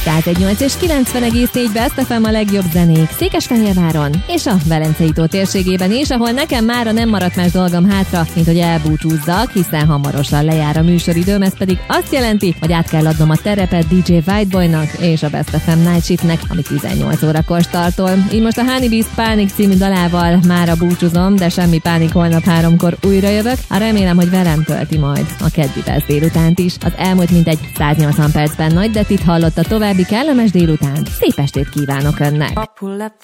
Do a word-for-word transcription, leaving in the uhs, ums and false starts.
száz egy nyolc és kilencven egész négy Best ef em a legjobb zenék Székesfehérváron és a Velencei tó térségében is, ahol nekem mára nem maradt más dolgom hátra, mint hogy elbúcsúzzak, hiszen hamarosan lejár a műsoridőm, ez pedig azt jelenti, hogy át kell adnom a terepet dé dzsé Whiteboynak és a Best ef em Night Shiftnek, ami tizennyolc órakor startol. Így most a Honeybees Pánik című dalával mára búcsúzom, de semmi pánik, holnap háromkor újra jövök. A remélem, hogy velem tölti majd a keddi Best délutánt is. Az elmúlt mintegy száznyolcvan percben Nagy Dettit hallott a további kellemes délután. Szép estét kívánok önnek!